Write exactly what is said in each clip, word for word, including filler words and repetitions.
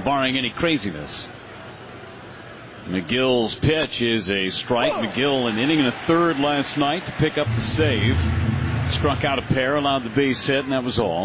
barring any craziness. McGill's pitch is a strike. McGill an inning and a third last night to pick up the save. Struck out a pair, allowed the base hit, and that was all.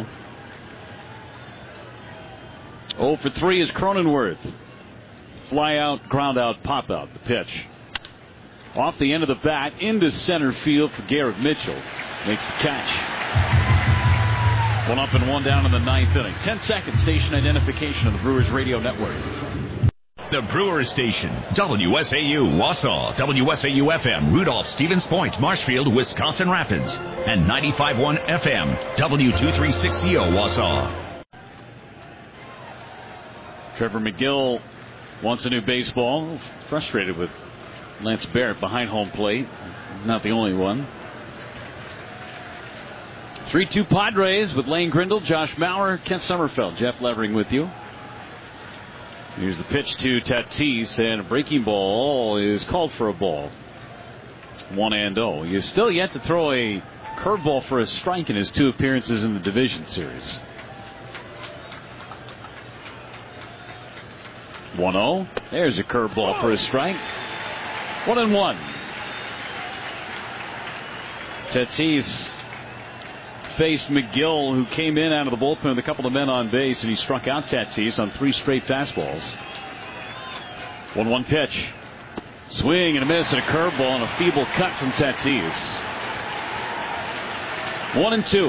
oh for three is Cronenworth. Fly out, ground out, pop out. The pitch. Off the end of the bat into center field for Garrett Mitchell. Makes the catch. One up and one down in the ninth inning. Ten second station identification of the Brewers Radio Network. The Brewers Station, W S A U, Wausau, W S A U F M, Rudolph, Stevens Point, Marshfield, Wisconsin Rapids, and ninety-five point one F M, W two thirty-six C O, Wausau. Trevor McGill wants a new baseball. Frustrated with Lance Barrett behind home plate. He's not the only one. three two Padres with Lane Grindle, Josh Mauer, Kent Sommerfeld, Jeff Levering with you. Here's the pitch to Tatis, and a breaking ball is called for a ball. one and oh. He is still yet to throw a curveball for a strike in his two appearances in the division series. one oh. There's a curveball for a strike. One and one. Tatis faced McGill, who came in out of the bullpen with a couple of men on base, and he struck out Tatis on three straight fastballs. one one pitch. Swing and a miss and a curveball and a feeble cut from Tatis. One and two.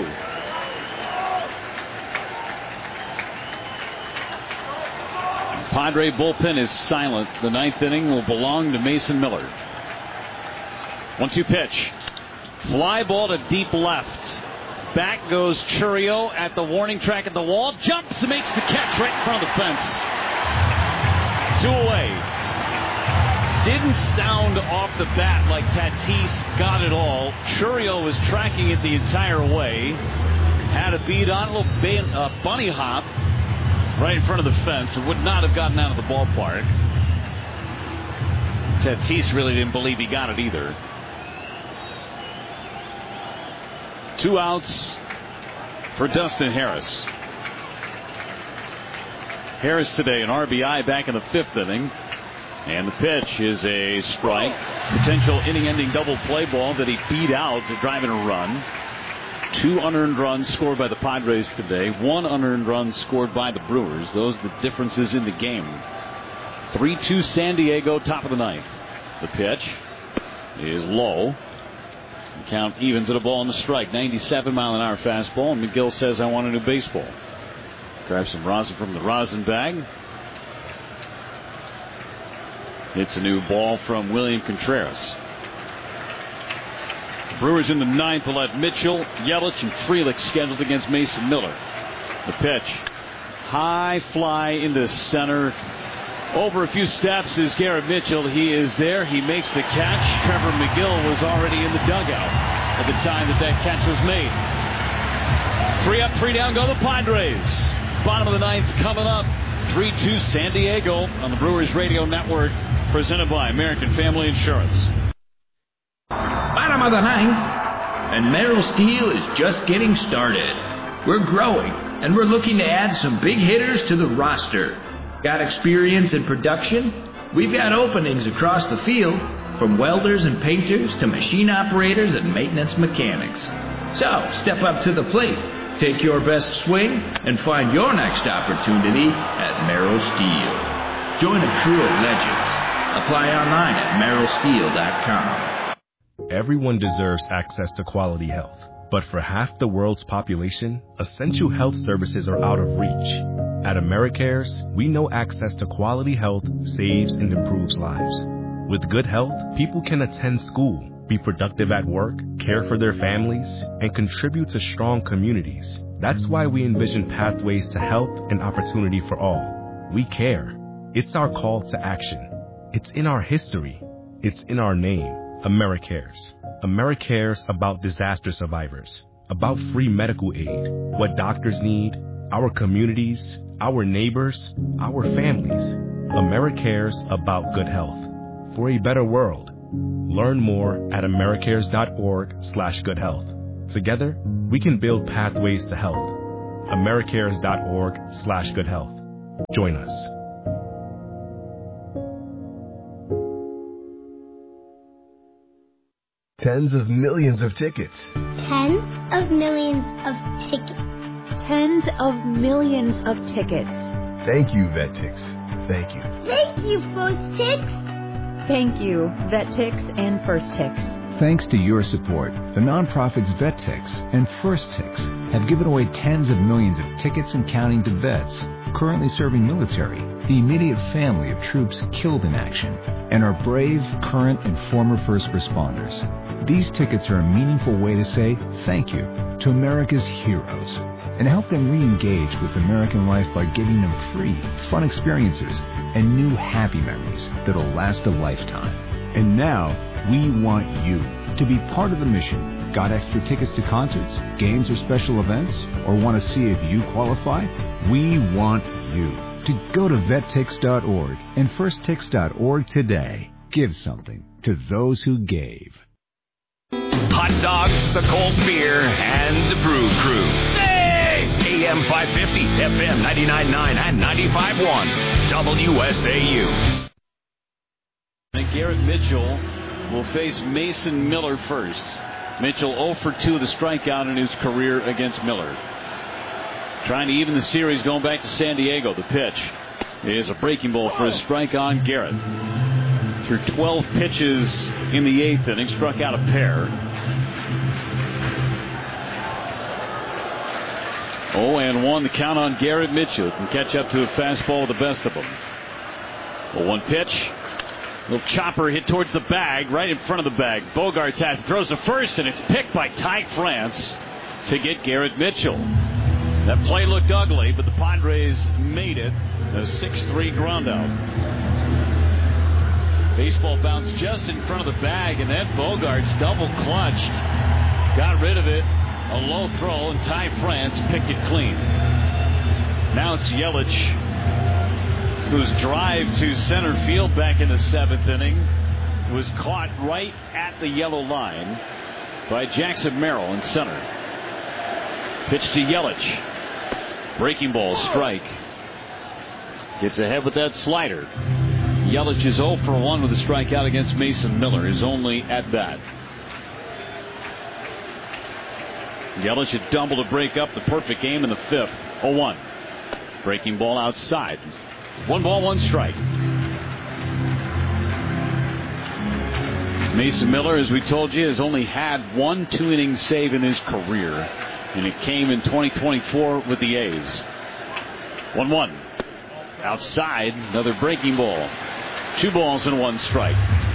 Padre bullpen is silent. The ninth inning will belong to Mason Miller. one two pitch. Fly ball to deep left. Back goes Chourio at the warning track at the wall. Jumps and makes the catch right in front of the fence. Two away. Didn't sound off the bat like Tatis got it all. Chourio was tracking it the entire way. Had a beat on, a little ban- uh, bunny hop right in front of the fence. It would not have gotten out of the ballpark. Tatis really didn't believe he got it either. Two outs for Dustin Harris. Harris today an R B I back in the fifth inning. And the pitch is a strike. Potential inning-ending double play ball that he beat out to drive in a run. Two unearned runs scored by the Padres today. One unearned run scored by the Brewers. Those are the differences in the game. three two San Diego, top of the ninth. The pitch is low. The count evens at a ball and a strike. ninety-seven mile an hour fastball. And McGill says, I want a new baseball. Grab some rosin from the rosin bag. It's a new ball from William Contreras. Brewers in the ninth will let Mitchell, Yelich, and Frelick scheduled against Mason Miller. The pitch. High fly into center. Over a few steps is Garrett Mitchell. He is there. He makes the catch. Trevor McGill was already in the dugout at the time that that catch was made. Three up, three down go the Padres. Bottom of the ninth coming up. three two San Diego on the Brewers Radio Network. Presented by American Family Insurance. Bottom of the ninth, and Merrill Steel is just getting started. We're growing, and we're looking to add some big hitters to the roster. Got experience in production? We've got openings across the field, from welders and painters to machine operators and maintenance mechanics. So, step up to the plate, take your best swing, and find your next opportunity at Merrill Steel. Join a crew of legends. Apply online at merrill steel dot com. Everyone deserves access to quality health, but for half the world's population, essential health services are out of reach. At AmeriCares, we know access to quality health saves and improves lives. With good health, people can attend school, be productive at work, care for their families, and contribute to strong communities. That's why we envision pathways to health and opportunity for all. We care. It's our call to action. It's in our history. It's in our name. AmeriCares. AmeriCares about disaster survivors, about free medical aid, what doctors need, our communities, our neighbors, our families. AmeriCares about good health. For a better world. Learn more at americares.org slash good health. Together, we can build pathways to health. americares.org slash good health. Join us. Tens of millions of tickets. Tens of millions of tickets. Tens of millions of tickets. Thank you, VetTix. Thank you. Thank you, FirstTix. Thank you, VetTix and FirstTix. Thanks to your support, the nonprofits VetTix and FirstTix have given away tens of millions of tickets and counting to vets currently serving military, the immediate family of troops killed in action, and our brave, current, and former first responders. These tickets are a meaningful way to say thank you to America's heroes and help them re-engage with American life by giving them free, fun experiences and new happy memories that'll last a lifetime. And now, we want you to be part of the mission. Got extra tickets to concerts, games, or special events? Or want to see if you qualify? We want you to go to vettix dot org and first tix dot org today. Give something to those who gave. Hot dogs, a cold beer, and the Brew Crew. Hey! A M five fifty, F M ninety-nine point nine, and ninety-five point one. W S A U. And Garrett Mitchell will face Mason Miller first. Mitchell zero for two with a strikeout in his career against Miller. Trying to even the series going back to San Diego. The pitch is a breaking ball for a strike on Garrett. Through twelve pitches in the eighth inning, struck out a pair. oh and one the count on Garrett Mitchell. Can catch up to a fastball with the best of them. oh one pitch. Little chopper hit towards the bag, right in front of the bag. Bogaerts has it, throws to first, and it's picked by Ty France to get Garrett Mitchell. That play looked ugly, but the Padres made it. A six three ground out. Baseball bounced just in front of the bag, and then Bogaerts double clutched. Got rid of it. A low throw, and Ty France picked it clean. Now it's Yelich, whose drive to center field back in the seventh inning was caught right at the yellow line by Jackson Merrill in center. Pitch to Yelich. Breaking ball, strike. Gets ahead with that slider. Yelich is zero for one with a strikeout against Mason Miller, his only at bat. Yelich had doubled to break up the perfect game in the fifth. oh one. Breaking ball outside. One ball, one strike. Mason Miller, as we told you, has only had one two-inning save in his career, and it came in twenty twenty-four with the A's. one one. Outside, another breaking ball. Two balls and one strike.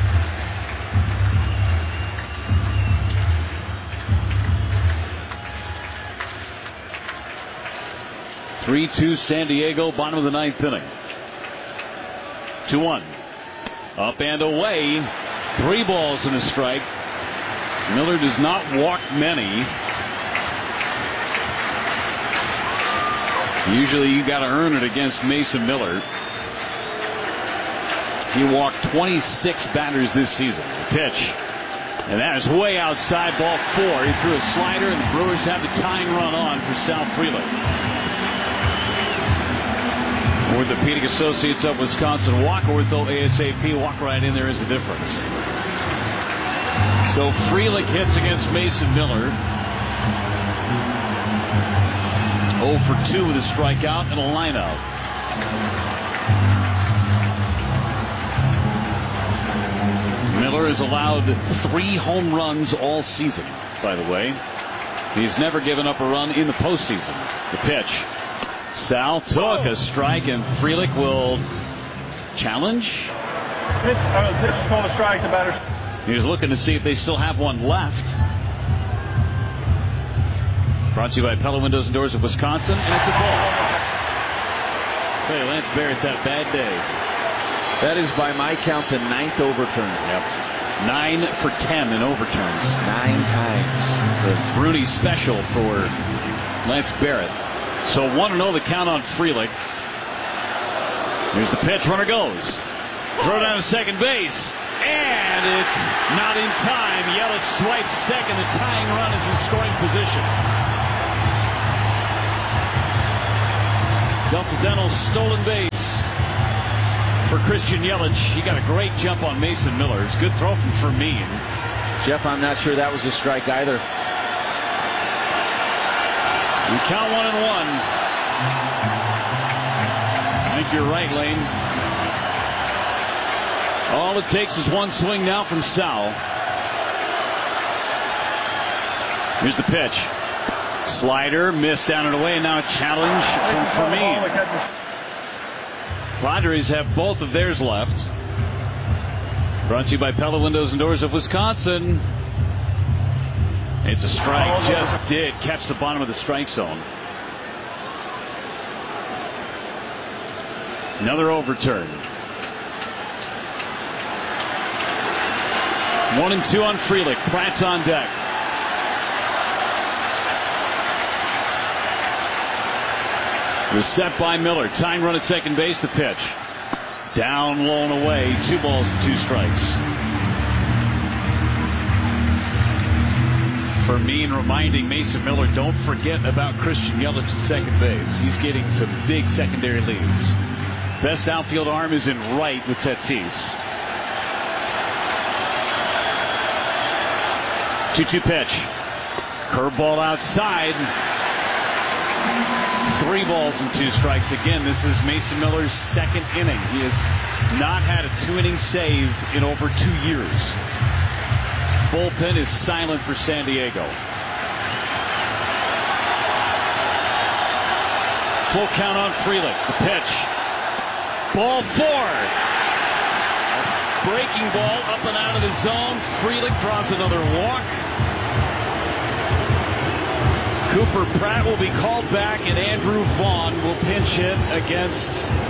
three two San Diego, bottom of the ninth inning. two one. Up and away. Three balls and a strike. Miller does not walk many. Usually you got to earn it against Mason Miller. He walked twenty-six batters this season. Pitch. And that is way outside, ball four. He threw a slider, and the Brewers have the tying run on for Sal Frelick. Orthopedic Associates of Wisconsin. Walk ortho ASAP. Walk right in there is the difference. So Frelick hits against Mason Miller. oh for two with a strikeout and a lineout. Miller has allowed three home runs all season, by the way. He's never given up a run in the postseason. The pitch. Sal took a strike, and Frelick will challenge. Pitch, uh, pitch called a strike. The batter. He's looking to see if they still have one left. Brought to you by Pella Windows and Doors of Wisconsin, and it's a ball. Hey, Lance Barrett's had a bad day. That is, by my count, the ninth overturn. Yep. Nine for ten in overturns. Nine times. It's a Bruni special for Lance Barrett. So one and oh the count on Frelick. Here's the pitch. Runner goes. Throw down to second base. And it's not in time. Yelich swipes second. The tying run is in scoring position. Delta Dental stolen base for Christian Yelich. He got a great jump on Mason Miller. It's a good throw from Fermin. Jeff, I'm not sure that was a strike either. We count one and one. I think you're right, Lane. All it takes is one swing now from Sal. Here's the pitch. Slider, missed down and away, and now a challenge from Fermin. Padres have both of theirs left. Brought to you by Pella Windows and Doors of Wisconsin. It's a strike. Just did catch the bottom of the strike zone. Another overturn. One and two on Frelick. Pratt's on deck. The set by Miller. Tying run at second base. The pitch. Down, low, and away. Two balls and two strikes. Fermin reminding Mason Miller, don't forget about Christian Yelich at second base. He's getting some big secondary leads. Best outfield arm is in right with Tatis. two two pitch. Curveball outside. Three balls and two strikes. Again, this is Mason Miller's second inning. He has not had a two-inning save in over two years. Bullpen is silent for San Diego. Full count on Frelick. The pitch. Ball four. Breaking ball up and out of the zone. Frelick draws another walk. Cooper Pratt will be called back, and Andrew Vaughn will pinch hit against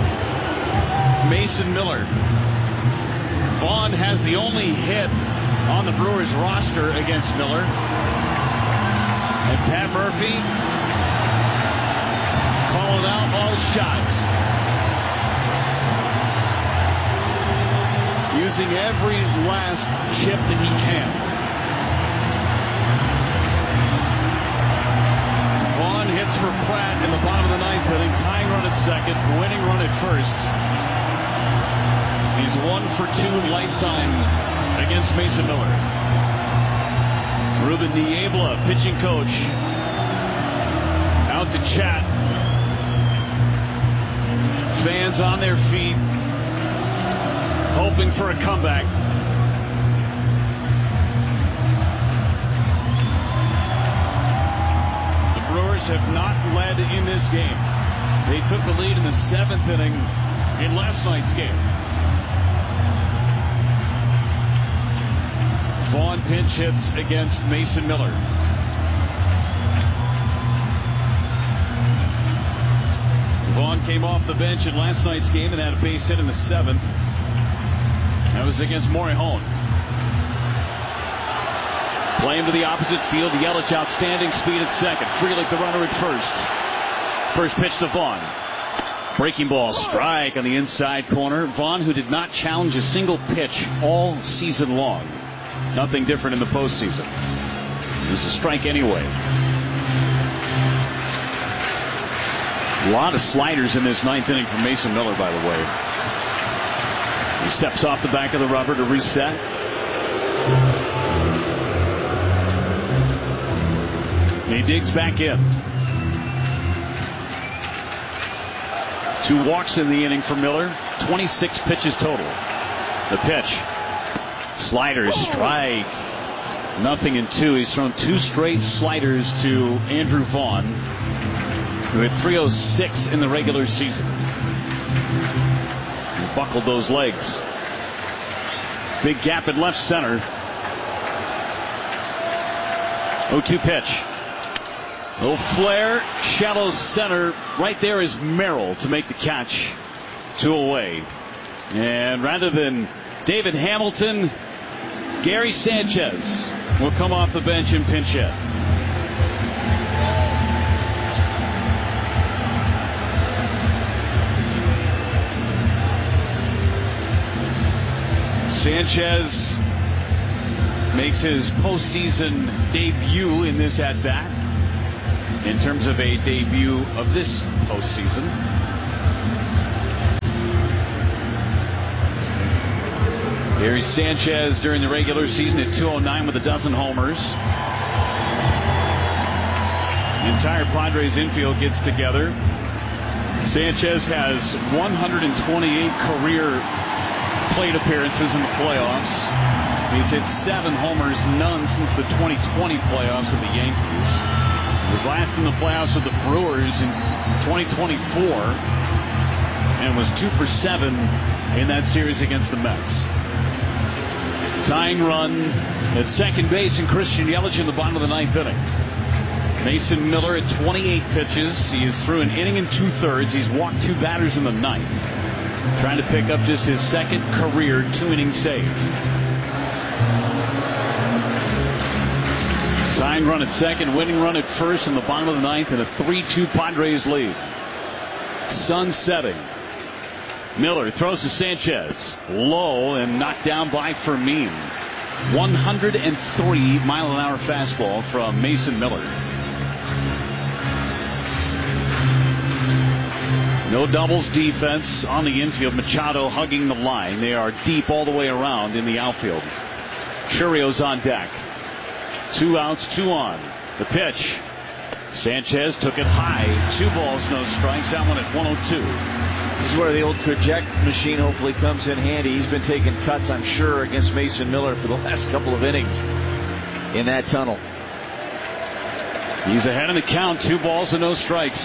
Mason Miller. Vaughn has the only hit on the Brewers roster against Miller. And Pat Murphy calling out all shots. Using every last chip that he can. Vaughn hits for Pratt in the bottom of the ninth inning. Tying run at second. Winning run at first. He's one for two lifetime against Mason Miller. Ruben Niebla, pitching coach, out to chat. Fans on their feet, hoping for a comeback. The Brewers have not led in this game. They took the lead in the seventh inning in last night's game. Vaughn pinch hits against Mason Miller. Vaughn came off the bench in last night's game and had a base hit in the seventh. That was against Morejon. Play him to the opposite field. Yelich outstanding speed at second. Frelick the runner at first. First pitch to Vaughn. Breaking ball, strike on the inside corner. Vaughn, who did not challenge a single pitch all season long. Nothing different in the postseason. It was a strike anyway. A lot of sliders in this ninth inning from Mason Miller, by the way. He steps off the back of the rubber to reset. He digs back in. Two walks in the inning for Miller. twenty-six pitches total. The pitch. Sliders, strike. Nothing in two. He's thrown two straight sliders to Andrew Vaughn, who had three oh six in the regular season. He buckled those legs. Big gap in left center. oh two pitch. Little flare, shallow center. Right there is Merrill to make the catch. Two away. And rather than David Hamilton, Gary Sanchez will come off the bench and pinch hit. Sanchez makes his postseason debut in this at-bat. In terms of a debut of this postseason. Gary Sanchez during the regular season at two oh nine with a dozen homers. The entire Padres infield gets together. Sanchez has one hundred twenty-eight career plate appearances in the playoffs. He's hit seven homers, none since the twenty twenty playoffs with the Yankees. He was last in the playoffs with the Brewers in twenty twenty-four and was two for seven in that series against the Mets. Tying run at second base, and Christian Yelich in the bottom of the ninth inning. Mason Miller at twenty-eight pitches. He is through an inning and two-thirds. He's walked two batters in the ninth, trying to pick up just his second career two-inning save. Tying run at second, winning run at first in the bottom of the ninth, and a three two Padres lead. Sun setting. Miller throws to Sanchez. Low and knocked down by Fermin. one hundred three mile an hour fastball from Mason Miller. No doubles defense on the infield. Machado hugging the line. They are deep all the way around in the outfield. Churio's on deck. Two outs, two on. The pitch. Sanchez took it high. Two balls, no strikes. That one at one oh two. This is where the old traject machine hopefully comes in handy. He's been taking cuts, I'm sure, against Mason Miller for the last couple of innings in that tunnel. He's ahead in the count. Two balls and no strikes.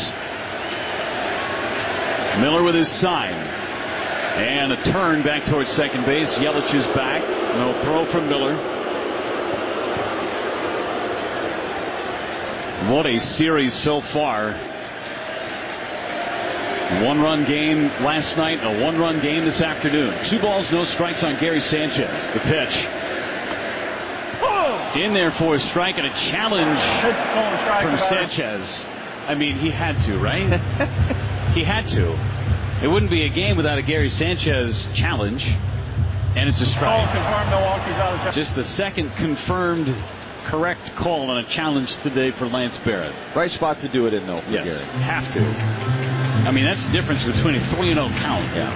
Miller with his sign. And a turn back towards second base. Yelich is back. No throw from Miller. What a series so far. One-run game last night, a one-run game this afternoon. Two balls, no strikes on Gary Sanchez. The pitch. In there for a strike and a challenge from Sanchez. I mean, he had to, right? He had to. It wouldn't be a game without a Gary Sanchez challenge. And it's a strike. Just the second confirmed correct call on a challenge today for Lance Barrett. Right spot to do it in, though. Yes, Gary. have to. I mean, that's the difference between a three and oh count. Yeah.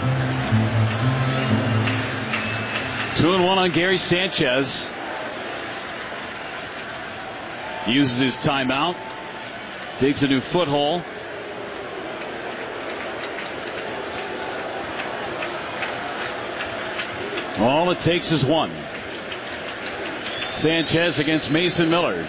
Two and one on Gary Sanchez. Uses his timeout. Digs a new foothole. All it takes is one. Sanchez against Mason Miller.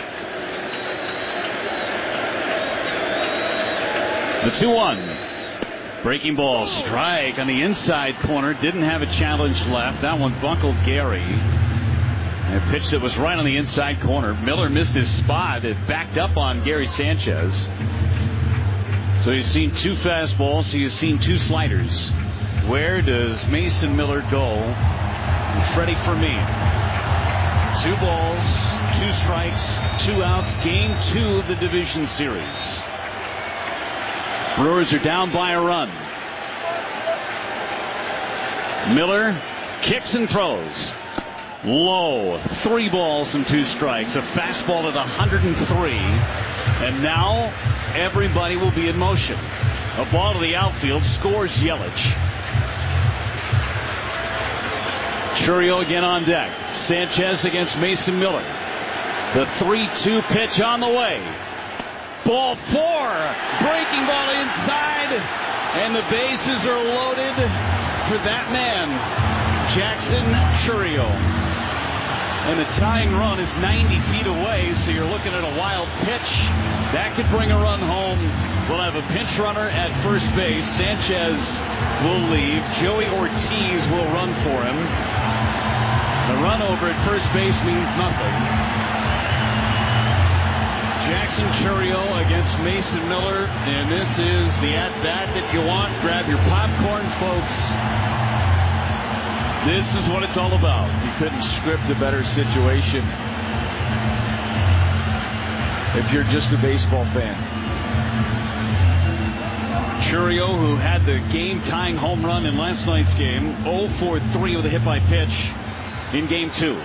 The two one. Breaking ball, strike on the inside corner. Didn't have a challenge left. That one buckled Gary. And a pitch that was right on the inside corner. Miller missed his spot. It backed up on Gary Sanchez. So he's seen two fastballs. He has seen two sliders. Where does Mason Miller go? Freddie Fermin. Two balls, two strikes, two outs. Game two of the division series. Brewers are down by a run. Miller kicks and throws. Low. Three balls and two strikes. A fastball at one hundred three. And now everybody will be in motion. A ball to the outfield. Scores Yelich. Churio again on deck. Sanchez against Mason Miller. The three two pitch on the way. Ball four. Breaking ball inside. And the bases are loaded for that man, Jackson Chourio. And the tying run is ninety feet away, so you're looking at a wild pitch. That could bring a run home. We'll have a pinch runner at first base. Sanchez will leave. Joey Ortiz will run for him. The run over at first base means nothing. Jackson Chourio against Mason Miller, and this is the at-bat that you want. Grab your popcorn, folks. This is what it's all about. You couldn't script a better situation if you're just a baseball fan. Chourio, who had the game-tying home run in last night's game, oh for three with a hit by pitch in game two.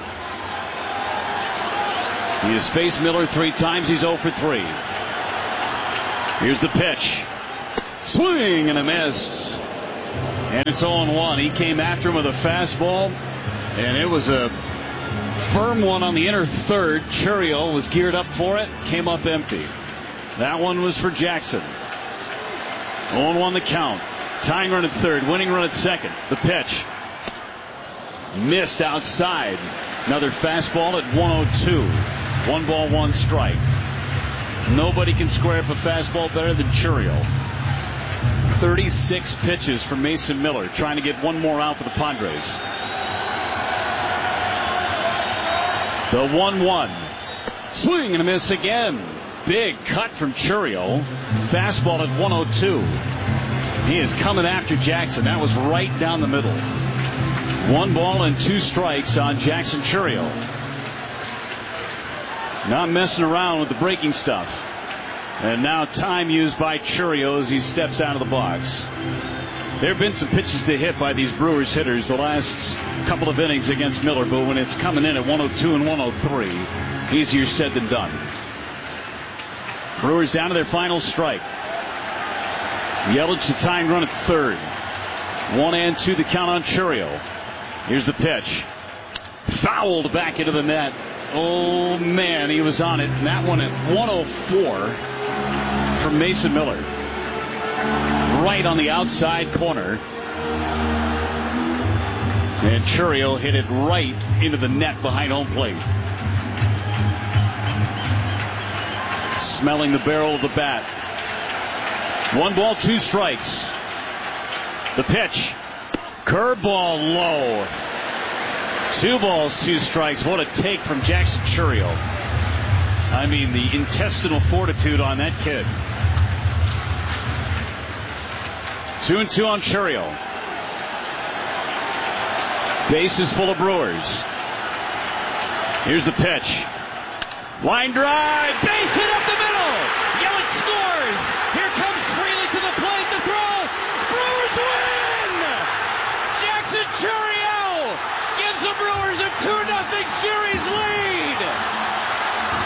He has faced Miller three times. He's oh for three. Here's the pitch. Swing and a miss. And it's oh and one. He came after him with a fastball. And it was a firm one on the inner third. Churiel was geared up for it, came up empty. That one was for Jackson. oh one the count. Tying run at third, winning run at second. The pitch. Missed outside. Another fastball at one oh two. One ball, one strike. Nobody can square up a fastball better than Churiel. thirty-six pitches from Mason Miller, trying to get one more out for the Padres. The one one. Swing and a miss again. Big cut from Churiel. Fastball at one oh two. He is coming after Jackson. That was right down the middle. One ball and two strikes on Jackson Churiel. Not messing around with the breaking stuff. And now time used by Churiel as he steps out of the box. There have been some pitches to hit by these Brewers hitters the last couple of innings against Miller, but when it's coming in at one oh two and one oh three, easier said than done. Brewers down to their final strike. Yelich the tying run at third. One and two the count on Churiel. Here's the pitch. Fouled back into the net. Oh, man, he was on it. And that one at one oh four from Mason Miller. Right on the outside corner. And Churiel hit it right into the net behind home plate. Smelling the barrel of the bat. One ball, two strikes. The pitch. Curveball low. Two balls, two strikes. What a take from Jackson Churiel. I mean, the intestinal fortitude on that kid. Two and two on Churiel. Bases full of Brewers. Here's the pitch. Line drive. Base hit.